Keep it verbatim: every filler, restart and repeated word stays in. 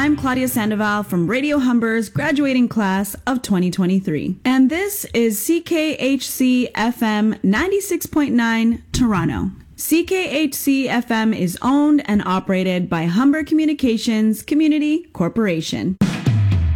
I'm Claudia Sandoval from Radio Humber's graduating class of twenty twenty-three. And this is C K H C F M ninety-six point nine Toronto. C K H C F M is owned and operated by Humber Communications Community Corporation.